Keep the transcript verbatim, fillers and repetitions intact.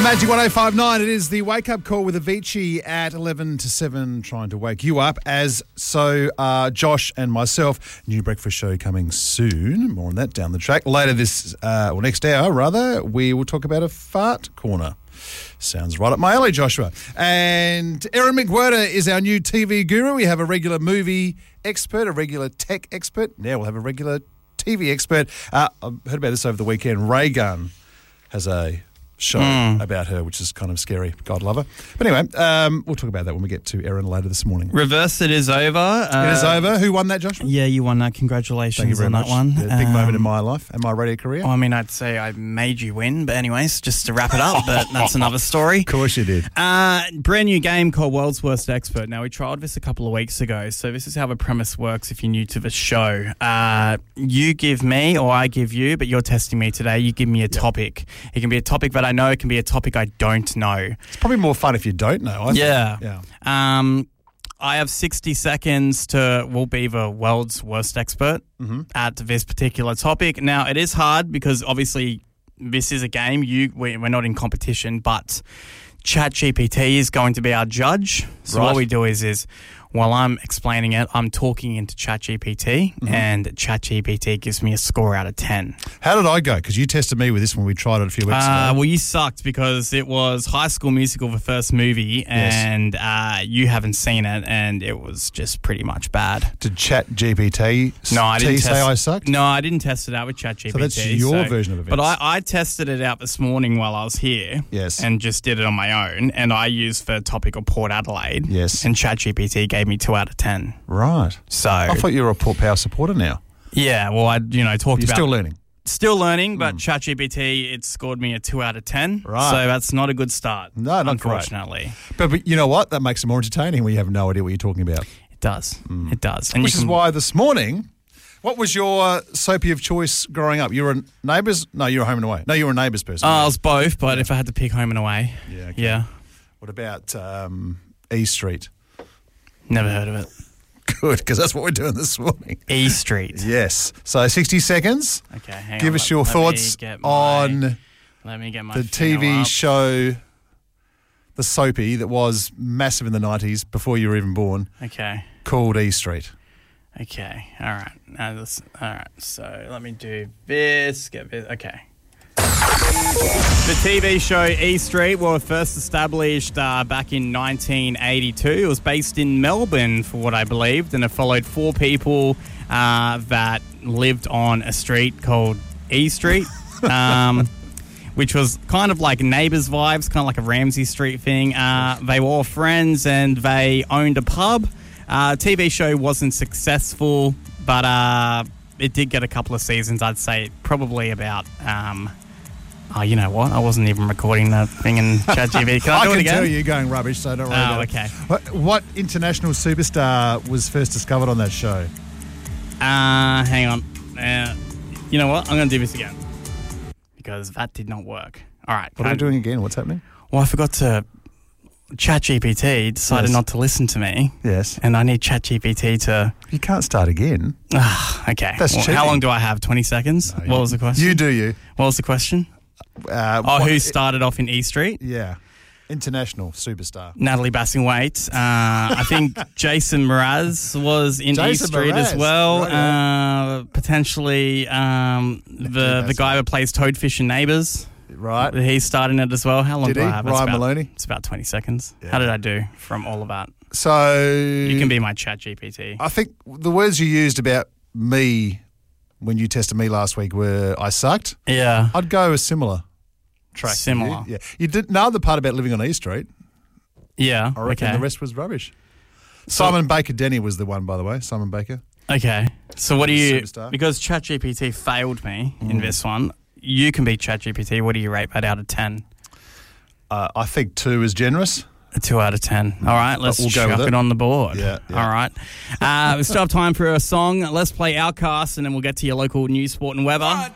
Magic one oh five point nine. It is the Wake Up Call with Avicii at eleven to seven, trying to wake you up, as so uh, Josh and myself. New breakfast show coming soon. More on that down the track. Later this, uh, or next hour rather, we will talk about a fart corner. Sounds right up my alley, Joshua. And Erin McWhirter is our new T V guru. We have a regular movie expert, a regular tech expert. Now we'll have a regular T V expert. Uh, I heard about this over the weekend. Ray Gunn has a show mm. about her, which is kind of scary. God love her. But anyway, um, we'll talk about that when we get to Erin later this morning. Reverse It Is Over. Uh, it is over. Who won that, Joshua? Yeah, you won that. Congratulations Thank you very on much. that one. Yeah, big um, moment in my life and my radio career. Well, I mean, I'd say I made you win, but anyways, just to wrap it up, but that's another story. Of course you did. Uh, brand new game called World's Worst Expert. Now, we trialled this a couple of weeks ago, so this is how the premise works if you're new to the show. Uh, you give me, or I give you, but you're testing me today, you give me a yep. topic. It can be a topic that I know, it can be a topic I don't know. It's probably more fun if you don't know, I yeah. think. Yeah. Um, I have sixty seconds to, will be the world's worst expert mm-hmm. at this particular topic. Now, it is hard because obviously this is a game. You we, We're not in competition, but ChatGPT is going to be our judge. So right. what we do is, is while I'm explaining it, I'm talking into ChatGPT, mm-hmm. and ChatGPT gives me a score out of ten. How did I go? Because you tested me with this when we tried it a few weeks uh, ago. Well, you sucked because it was High School Musical, the first movie, and yes. uh, you haven't seen it, and it was just pretty much bad. Did ChatGPT no, I didn't say test, I sucked? No, I didn't test it out with ChatGPT. So that's your so, version of events. But I, I tested it out this morning while I was here, yes. and just did it on my own, and I used the topic of Port Adelaide, yes. and ChatGPT gave me two out of ten. Right. So I thought you were a Port Power supporter now. Yeah, well, I you know talked You're about still learning. Still learning, but mm. ChatGPT, it scored me a two out of ten. Right. So that's not a good start. No, not unfortunately. But, but you know what? That makes it more entertaining when you have no idea what you're talking about. It does. Mm. It does. And Which you is can, why this morning, what was your soapy of choice growing up? You were a Neighbours? No, you were Home and Away. No, you were a Neighbours person. Uh, I was both, but yeah. if I had to pick Home and Away, yeah. Okay. yeah. What about um, E Street? Never heard of it. Good, because that's what we're doing this morning. E Street. Yes. So sixty seconds. Okay, hang Give on. us let, your let thoughts me my, on let me get my the T V up. show, the soapy that was massive in the nineties before you were even born. Okay. Called E Street. Okay. All right. Now this, all right. So let me do this. Get this. Okay. The T V show E Street was first established uh, back in nineteen eighty-two. It was based in Melbourne, for what I believed, and it followed four people uh, that lived on a street called E Street, um, which was kind of like Neighbours vibes, kind of like a Ramsay Street thing. Uh, they were all friends and they owned a pub. Uh, T V show wasn't successful, but uh, it did get a couple of seasons. I'd say probably about... Um, Oh, you know what? I wasn't even recording that thing in ChatGPT. Can I, I do can it again? tell you're going rubbish, so don't worry Oh, about okay. it. What, what international superstar was first discovered on that show? Uh, hang on. Uh, you know what? I'm going to do this again because that did not work. All right. What are we doing again? What's happening? Well, I forgot to... ChatGPT decided yes. not to listen to me. Yes. And I need ChatGPT to... You can't start again. Okay. That's well, how long do I have? twenty seconds? No, what you, was the question? You do you. What was the question? Uh, oh, what, who started off in E Street? Yeah. International superstar. Natalie Bassingthwaite. Uh, I think Jason Mraz was in Jason E Street Mraz. as well. Right, yeah. uh, potentially um, the the guy that plays Toadfish in Neighbours. Right. He started in it as well. How long did do he? I have? Ryan it's about, Maloney? It's about twenty seconds. Yeah. How did I do from all of that? So... You can be my chat G P T. I think the words you used about me when you tested me last week were I sucked. Yeah. I'd go a similar track. Similar. You. Yeah. You didn't know the part about living on E Street. Yeah. I reckon okay. the rest was rubbish. Simon Baker Denny was the one, by the way. Simon Baker. Okay. So what do you... Superstar. Because ChatGPT failed me mm. in this one, you can be ChatGPT. What do you rate that out of ten? Uh, I think two is generous. A two out of ten. All right, let's we'll go chuck with it. it on the board. Yeah, yeah. All right. Uh, we still have time for a song. Let's play Outcast, and then we'll get to your local news, sport, and weather.